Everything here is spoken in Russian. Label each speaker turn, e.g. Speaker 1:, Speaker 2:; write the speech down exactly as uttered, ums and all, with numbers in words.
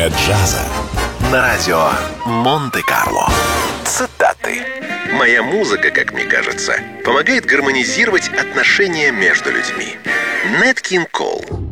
Speaker 1: Академия джаза на радио Монте-Карло. Цитаты.
Speaker 2: Моя музыка, как мне кажется, помогает гармонизировать отношения между людьми. Нэт Кинг Кол.